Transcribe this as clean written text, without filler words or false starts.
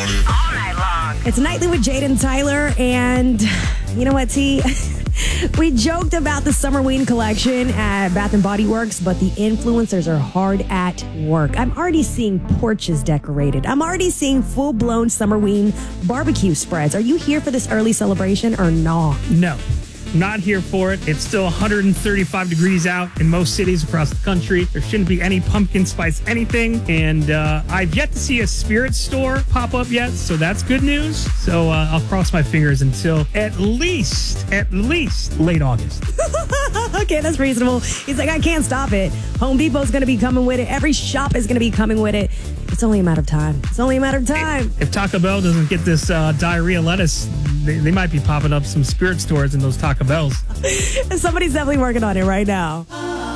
all night long. It's Nightly with Jade and Tyler, and you know what, T? We joked about the Summerween collection at Bath & Body Works, but the influencers are hard at work. I'm already seeing porches decorated. I'm already seeing full-blown Summerween barbecue spreads. Are you here for this early celebration or no? No, not here for it. It's still 135 degrees out in most cities across the country. There shouldn't be any pumpkin spice anything. And I've yet to see a spirit store pop up yet, so that's good news. So I'll cross my fingers until at least late August. Okay, that's reasonable. He's like, I can't stop it. Home Depot's going to be coming with it. Every shop is going to be coming with it. It's only a matter of time. It's only a matter of time. If Taco Bell doesn't get this diarrhea lettuce, they might be popping up some spirit stores in those Taco Bells. Somebody's definitely working on it right now.